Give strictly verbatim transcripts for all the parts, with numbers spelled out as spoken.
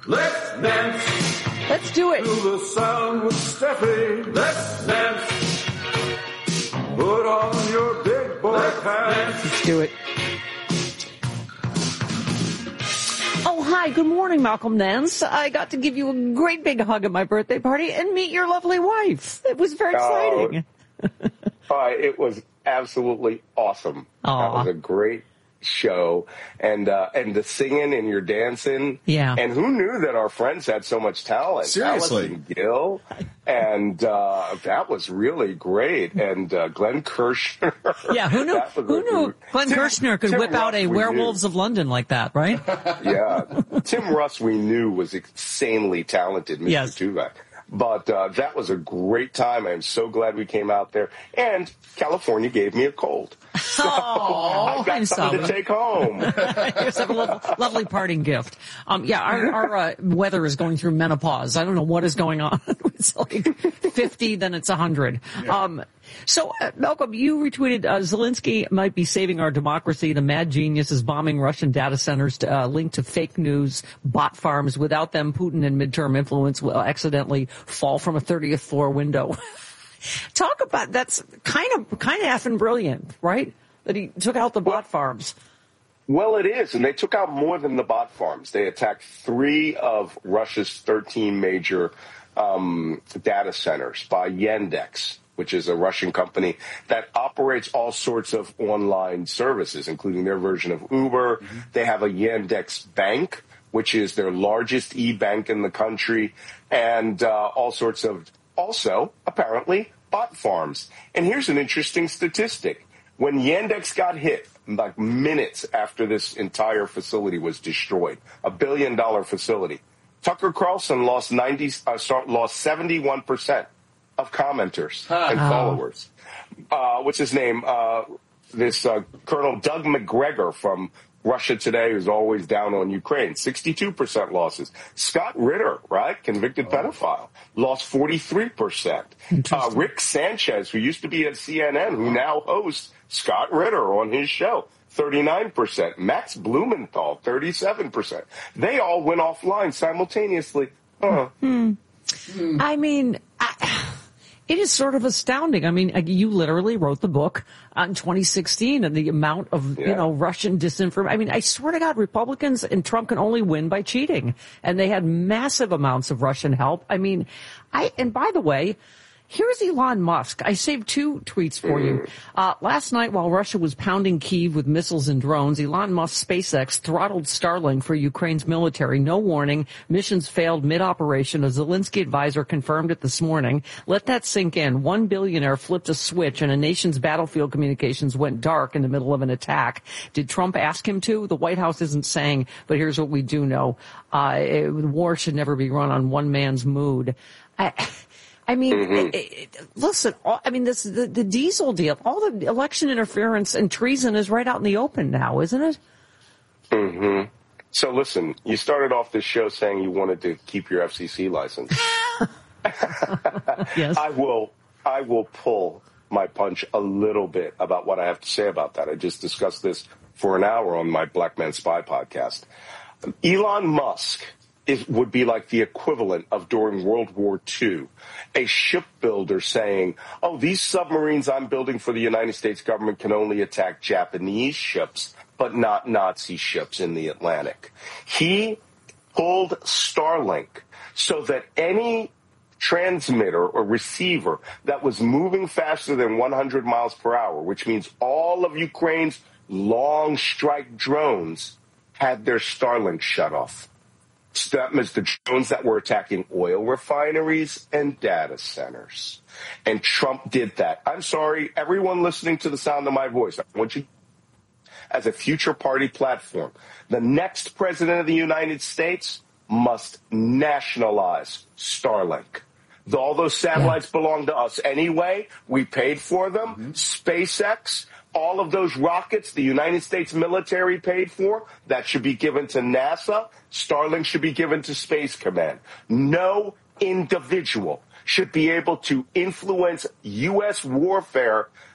Let's dance. Let's do it. To the sound with Steffi. Let's dance. Put on your big boy pants. Let's do it. Oh, hi. Good morning, Malcolm Nance. I got to give you a great big hug at my birthday party and meet your lovely wife. It was very exciting. Uh, uh, it was absolutely awesome. Aww. That was a great show, and uh, and the singing and your dancing. Yeah. And who knew that our friends had so much talent? Seriously. Alice and Gil, and uh, that was really great. And uh, Glenn Kirshner. Yeah, who knew? Who knew Glenn Tim, Kirshner could Tim whip out Russ, a we Werewolves knew. of London like that, right? Yeah, Tim Russ we knew was insanely talented, Mister Yes. Tuvok. But uh, that was a great time. I'm so glad we came out there. And California gave me a cold. So Oh, I've got I'm something sorry. to take home. Here's a lovely, lovely parting gift. Um, yeah, our, our uh, weather is going through menopause. I don't know what is going on. It's like fifty, then it's one hundred. Um, so, uh, Malcolm, you retweeted uh, Zelensky might be saving our democracy. The mad genius is bombing Russian data centers to, uh, linked to fake news, bot farms. Without them, Putin and midterm influence will accidentally fall from a thirtieth floor window. Talk about, that's kind of, kind of effing brilliant, right? That he took out the bot farms. Well, it is. And they took out more than the bot farms. They attacked three of Russia's thirteen major um, data centers by Yandex, which is a Russian company that operates all sorts of online services, including their version of Uber. Mm-hmm. They have a Yandex Bank, which is their largest e-bank in the country, and uh, all sorts of, also, apparently, bot farms. And here's an interesting statistic. When Yandex got hit, like minutes after this entire facility was destroyed, a billion-dollar facility, Tucker Carlson lost ninety, uh, lost seventy-one percent of commenters huh. and followers. Uh, what's his name? Uh, this uh, Colonel Doug McGregor from Russia Today, who's always down on Ukraine, sixty-two percent losses. Scott Ritter, right, convicted pedophile, lost forty-three percent. Uh, Rick Sanchez, who used to be at C N N, who now hosts Scott Ritter on his show, thirty-nine percent. Max Blumenthal, thirty-seven percent. They all went offline simultaneously. Uh. Hmm. I mean, I, it is sort of astounding. I mean, you literally wrote the book in twenty sixteen, and the amount of, yeah. you know, Russian disinformation. I mean, I swear to God, Republicans and Trump can only win by cheating. And they had massive amounts of Russian help. I mean, I, and by the way, here's Elon Musk. I saved two tweets for you. Uh, last night, while Russia was pounding Kyiv with missiles and drones, Elon Musk's SpaceX throttled Starlink for Ukraine's military. No warning. Missions failed mid-operation. A Zelensky advisor confirmed it this morning. Let that sink in. One billionaire flipped a switch and a nation's battlefield communications went dark in the middle of an attack. Did Trump ask him to? The White House isn't saying, but here's what we do know. Uh, it, war should never be run on one man's mood. I, I mean, mm-hmm. it, it, listen, all, I mean, this, the, the diesel deal, all the election interference and treason is right out in the open now, isn't it? Mm-hmm. So listen, you started off this show saying you wanted to keep your F C C license. Yes. I will, I will pull my punch a little bit about what I have to say about that. I just discussed this for an hour on my Black Man Spy podcast. Elon Musk is, would be like the equivalent of during World War Two, a shipbuilder saying, oh, these submarines I'm building for the United States government can only attack Japanese ships, but not Nazi ships in the Atlantic. He pulled Starlink so that any transmitter or receiver that was moving faster than one hundred miles per hour, which means all of Ukraine's long strike drones had their Starlink shut off. That means the drones that were attacking oil refineries and data centers. And Trump did that. I'm sorry, everyone listening to the sound of my voice, I want you, as a future party platform, the next president of the United States must nationalize Starlink. All those satellites yeah. belong to us anyway. We paid for them. Mm-hmm. SpaceX, all of those rockets the United States military paid for, that should be given to NASA. Starlink should be given to Space Command. No individual should be able to influence U S warfare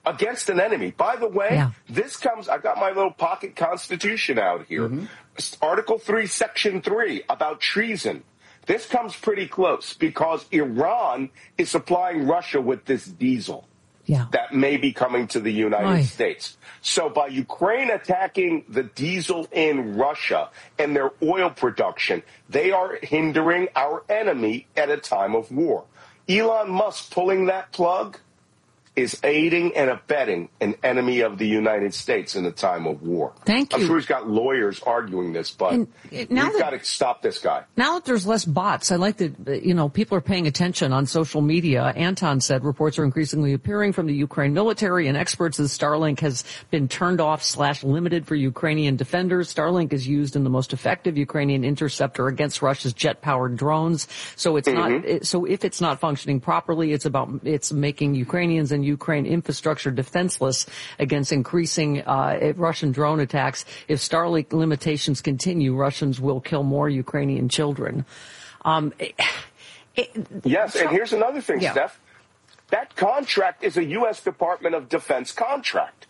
against an enemy. By the way, yeah. this comes, I got my little pocket constitution out here. Mm-hmm. Article three, Section three about treason. This comes pretty close because Iran is supplying Russia with this diesel yeah. that may be coming to the United Oy. States. So by Ukraine attacking the diesel in Russia and their oil production, they are hindering our enemy at a time of war. Elon Musk pulling that plug is aiding and abetting an enemy of the United States in a time of war. Thank you. I'm sure he's got lawyers arguing this, but and, now we've got to stop this guy. Now that there's less bots, I like that, you know, people are paying attention on social media. Anton said reports are increasingly appearing from the Ukraine military and experts that Starlink has been turned off slash limited for Ukrainian defenders. Starlink is used in the most effective Ukrainian interceptor against Russia's jet-powered drones. So it's mm-hmm. not, so if it's not functioning properly, it's about, it's making Ukrainians and Ukraine infrastructure defenseless against increasing uh, Russian drone attacks. If Starlink limitations continue, Russians will kill more Ukrainian children. Um, it, it, yes, so, and here's another thing, yeah. Steph. That contract is a U S Department of Defense contract.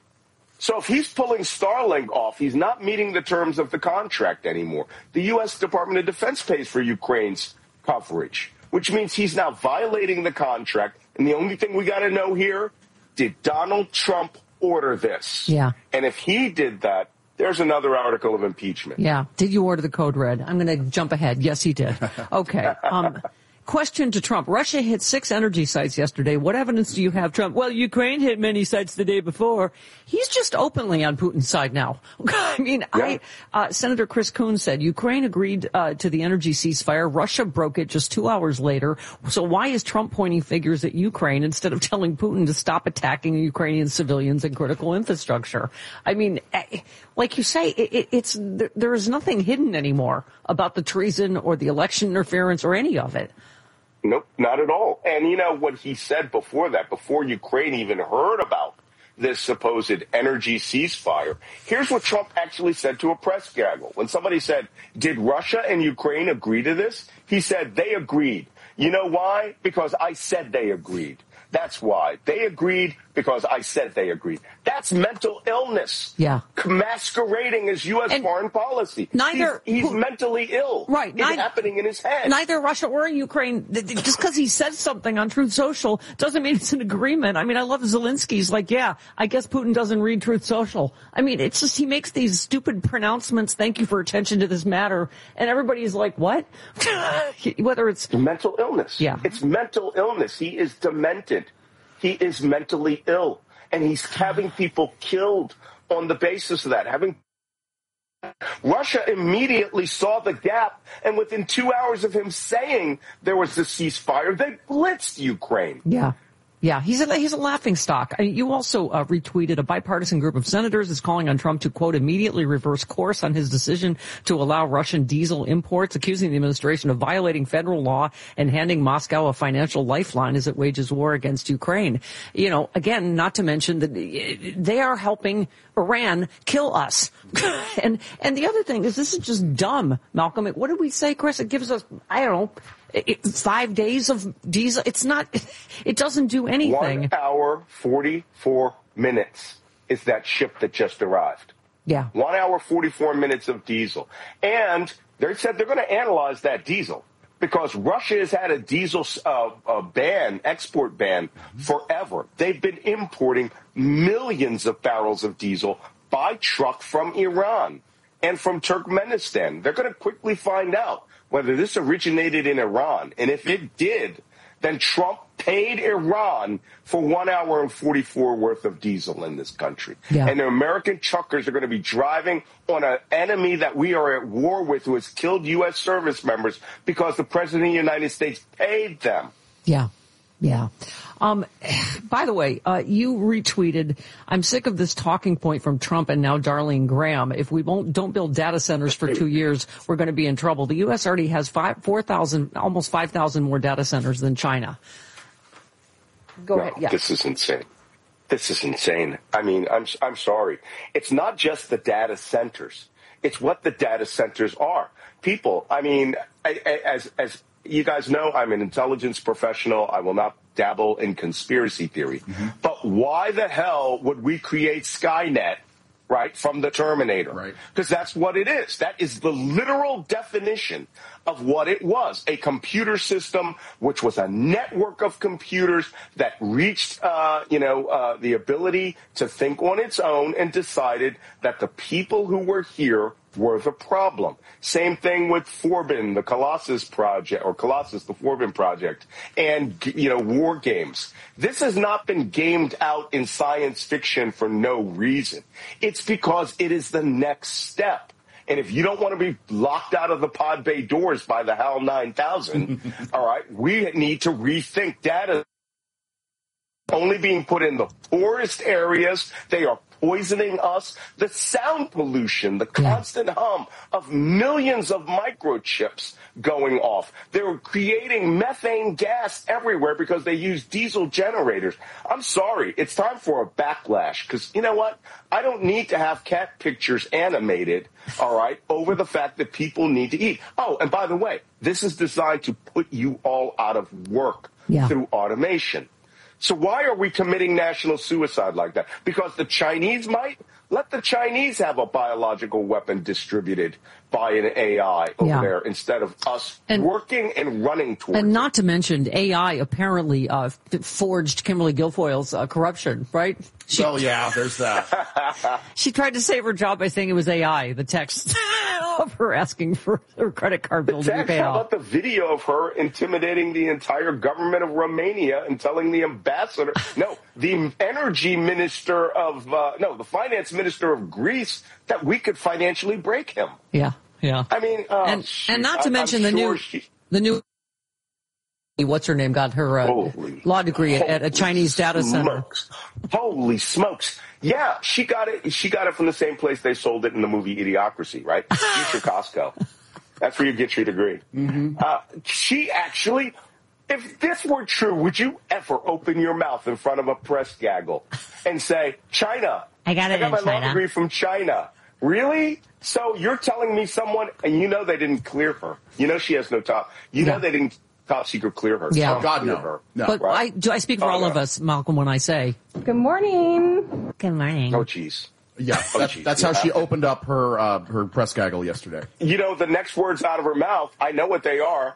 So if he's pulling Starlink off, he's not meeting the terms of the contract anymore. The U S Department of Defense pays for Ukraine's coverage, which means he's now violating the contract. And the only thing we got to know here, did Donald Trump order this? Yeah. And if he did that, there's another article of impeachment. Yeah. Did you order the code red? I'm going to jump ahead. Yes, he did. Okay. Um, question to Trump. Russia hit six energy sites yesterday. What evidence do you have, Trump? Well, Ukraine hit many sites the day before. He's just openly on Putin's side now. I mean, yeah. I, uh, Senator Chris Coons said Ukraine agreed uh, to the energy ceasefire. Russia broke it just two hours later. So why is Trump pointing fingers at Ukraine instead of telling Putin to stop attacking Ukrainian civilians and critical infrastructure? I mean, like you say, it, it's there, there is nothing hidden anymore about the treason or the election interference or any of it. Nope, not at all. And you know what he said before that, before Ukraine even heard about this supposed energy ceasefire? Here's what Trump actually said to a press gaggle. When somebody said, did Russia and Ukraine agree to this? He said, they agreed. You know why? Because I said they agreed. That's why. They agreed because I said they agreed. That's mental illness. Yeah. Masquerading as U S and foreign policy. Neither He's, he's mentally ill. Right. It's neither, happening in his head. Neither Russia or Ukraine, just because he says something on Truth Social doesn't mean it's an agreement. I mean, I love Zelensky. He's like, yeah, I guess Putin doesn't read Truth Social. I mean, it's just he makes these stupid pronouncements, thank you for attention to this matter, and everybody's like, what? Whether it's... Mental illness. Yeah. It's mental illness. He is demented. He is mentally ill, and he's having people killed on the basis of that. Having Russia immediately saw the gap, and within two hours of him saying there was a ceasefire, they blitzed Ukraine. Yeah. Yeah, he's a, he's a laughing stock. I mean, you also uh, retweeted a bipartisan group of senators is calling on Trump to, quote, immediately reverse course on his decision to allow Russian diesel imports, accusing the administration of violating federal law and handing Moscow a financial lifeline as it wages war against Ukraine. You know, again, not to mention that they are helping Iran kill us. and and the other thing is this is just dumb, Malcolm. What did we say, Chris? It gives us, I don't know, It, five days of diesel. It's not, it doesn't do anything. One hour, forty-four minutes is that ship that just arrived. Yeah. One hour, forty-four minutes of diesel. And they said they're going to analyze that diesel because Russia has had a diesel uh, a ban, export ban forever. They've been importing millions of barrels of diesel by truck from Iran and from Turkmenistan. They're going to quickly find out whether this originated in Iran. And if it did, then Trump paid Iran for one hour and forty-four worth of diesel in this country. Yeah. And the American truckers are going to be driving on an enemy that we are at war with who has killed U S service members because the President of the United States paid them. Yeah. Yeah. Um, by the way, uh, you retweeted, I'm sick of this talking point from Trump and now Darlene Graham. If we won't, don't build data centers for two years, we're going to be in trouble. The U S already has five, four thousand, almost five thousand more data centers than China. Go no, ahead. Yeah. This is insane. This is insane. I mean, I'm, I'm sorry. It's not just the data centers. It's what the data centers are. People, I mean, I, I, as, as, you guys know I'm an intelligence professional. I will not dabble in conspiracy theory. Mm-hmm. But why the hell would we create Skynet, right, from the Terminator? Right. Because that's what it is. That is the literal definition of what it was, a computer system, which was a network of computers that reached, uh, you know, uh, the ability to think on its own and decided that the people who were here were the problem. Same thing with Forbin, the Colossus project, or Colossus, the Forbin project, and, you know, war games. This has not been gamed out in science fiction for no reason. It's because it is the next step. And if you don't want to be locked out of the pod bay doors by the HAL nine thousand, all right, we need to rethink data only being put in the poorest areas. They are poisoning us. The sound pollution, the constant hum of millions of microchips going off. They're creating methane gas everywhere because they use diesel generators. I'm sorry. It's time for a backlash because, you know what? I don't need to have cat pictures animated, all right, over the fact that people need to eat. Oh, and by the way, this is designed to put you all out of work yeah. through automation. So why are we committing national suicide like that? Because the Chinese might? Let the Chinese have a biological weapon distributed by an A I over yeah. there instead of us and, working and running towards And not it. to mention, A I apparently uh, forged Kimberly Guilfoyle's uh, corruption, right? She, oh, yeah, there's that. She tried to save her job by saying it was A I, the text of her asking for her credit card bill to be paid How off. about the video of her intimidating the entire government of Romania and telling the ambassador, no, the energy minister of, uh, no, the finance minister of Greece, that we could financially break him. Yeah, yeah. I mean, oh, and, shoot, and not to I, mention I'm the sure new, she, the new, what's her name, got her uh, holy, law degree at, at a Chinese data center. Smokes. Holy smokes. Yeah, she got it. She got it from the same place they sold it in the movie Idiocracy, right? Future Costco. That's where you get your degree. Mm-hmm. Uh, she actually, if this were true, would you ever open your mouth in front of a press gaggle and say, China, I got it I got in my China. law degree from China. Really? So you're telling me someone, and you know they didn't clear her. You know she has no top. You yeah. know they didn't top secret clear her. Yeah. Tom God, clear no. her. No. But Right? I, do I speak for Oh, all no. of us, Malcolm, when I say, Good morning. good morning. Oh, jeez. Yeah, Oh, that, geez. that's how she opened up her uh, her press gaggle yesterday. You know, the next words out of her mouth, I know what they are.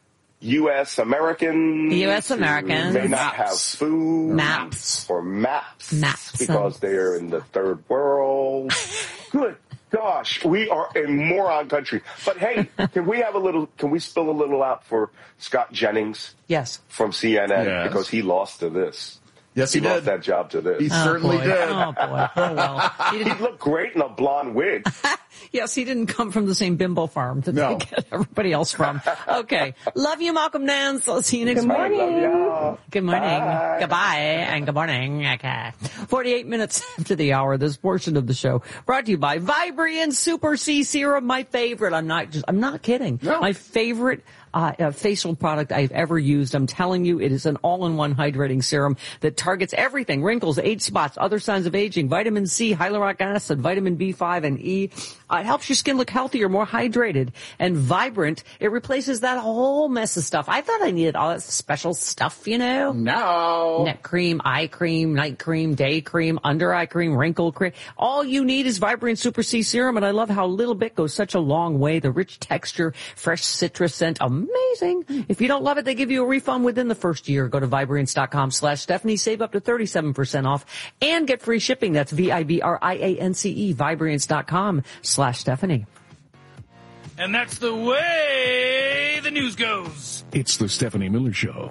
U S Americans. U S Americans. May not Maps. have food. Maps. Or maps. Maps. Because they're in the third world. Good gosh, we are a moron country. But hey, can we have a little, can we spill a little out for Scott Jennings? Yes. From C N N? Yes. Because he lost to this. Yes, he, He did. lost that job to this. He Oh, certainly boy. did. Oh, boy. Oh, well. He He didn't, looked great in a blonde wig. yes, he didn't come from the same bimbo farm that No. they get everybody else from. Okay. Love you, Malcolm Nance. I'll see you next Good week. morning. Love y'all. Good morning. Bye. Goodbye and good morning. Okay. forty-eight minutes after the hour, this portion of the show brought to you by Vibrian Super C Serum, my favorite. I'm not just, I'm not kidding. No. My favorite uh, uh, facial product I've ever used. I'm telling you, it is an all-in-one hydrating serum that targets everything: wrinkles, age spots, other signs of aging, vitamin C, hyaluronic acid, vitamin B five, and E. Uh, it helps your skin look healthier, more hydrated, and vibrant. It replaces that whole mess of stuff. I thought I needed all that special stuff, you know? No. Neck cream, eye cream, night cream, day cream, under eye cream, wrinkle cream. All you need is Vibrant Super C Serum, and I love how a little bit goes such a long way. The rich texture, fresh citrus scent, amazing. If you don't love it, they give you a refund within the first year. Go to Vibrance.com slash Stephanie, save up to thirty-seven percent off, and get free shipping. That's V I B R I A N C E, Vibrance.com slash Stephanie. And that's the way the news goes. It's the Stephanie Miller Show.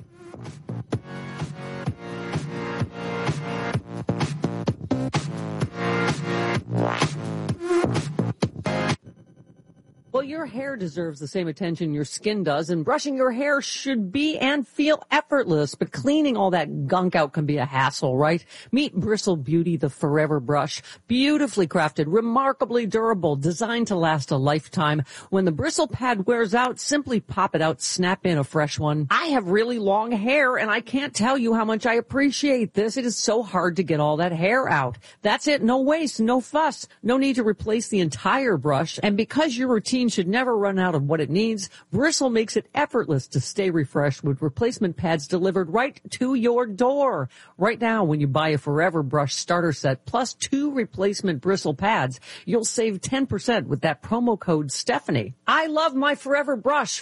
Well, your hair deserves the same attention your skin does, and brushing your hair should be and feel effortless, but cleaning all that gunk out can be a hassle, right? Meet Bristle Beauty, the forever brush. Beautifully crafted, remarkably durable, designed to last a lifetime. When the bristle pad wears out, simply pop it out, snap in a fresh one. I have really long hair, and I can't tell you how much I appreciate this. It is so hard to get all that hair out. That's it, no waste, no fuss, no need to replace the entire brush, and because your routine should never run out of what it needs. Bristle makes it effortless to stay refreshed with replacement pads delivered right to your door. Right now, when you buy a Forever Brush starter set plus two replacement bristle pads, you'll save ten percent with that promo code Stephanie. I love my Forever Brush.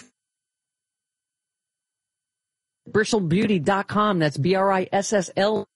bristle beauty dot com. That's B R I S S L.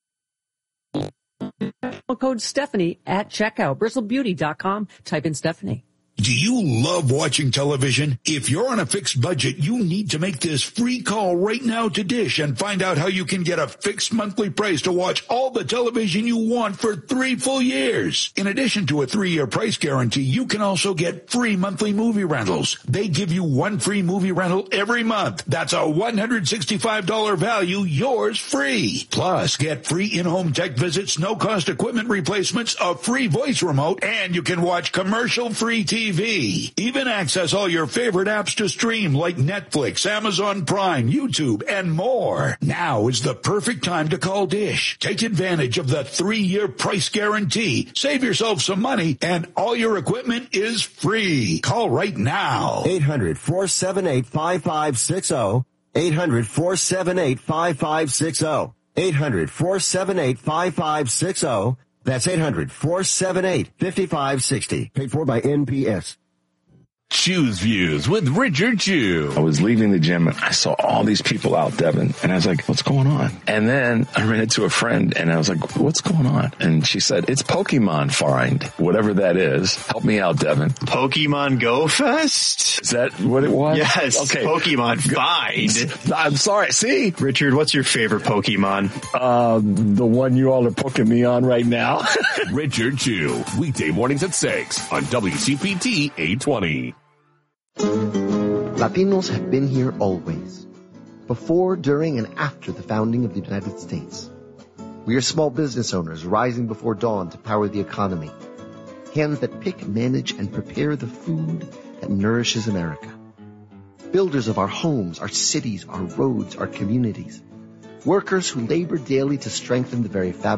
Promo code Stephanie at checkout. bristle beauty dot com. Type in Stephanie. Do you love watching television? If you're on a fixed budget, you need to make this free call right now to Dish and find out how you can get a fixed monthly price to watch all the television you want for three full years. In addition to a three-year price guarantee, you can also get free monthly movie rentals. They give you one free movie rental every month. That's a one hundred sixty-five dollars value, yours free. Plus, get free in-home tech visits, no-cost equipment replacements, a free voice remote, and you can watch commercial-free T V. T V. Even access all your favorite apps to stream like Netflix, Amazon Prime, YouTube, and more. Now is the perfect time to call Dish. Take advantage of the three-year price guarantee. Save yourself some money, and all your equipment is free. Call right now. eight hundred, four seven eight, five five six zero. eight hundred, four seven eight, five five six zero. eight hundred, four seven eight, five five six zero. That's eight hundred, four seven eight, five five six zero. Paid for by N P S. Choose Views with Richard Chew. I was leaving the gym and I saw all these people out, Devin, and I was like, what's going on? And then I ran into a friend and I was like, what's going on? And she said, it's Pokemon Find, whatever that is. Help me out, Devin. Pokemon Go Fest? Is that what it was? Yes, okay. Pokemon Find. I'm sorry, see? Richard, what's your favorite Pokemon? Uh, the one you all are poking me on right now. Richard Chew, weekday mornings at six on W C P T eight twenty. Latinos have been here always, before, during, and after the founding of the United States. We are small business owners rising before dawn to power the economy, hands that pick, manage, and prepare the food that nourishes America. Builders of our homes, our cities, our roads, our communities. Workers who labor daily to strengthen the very fabric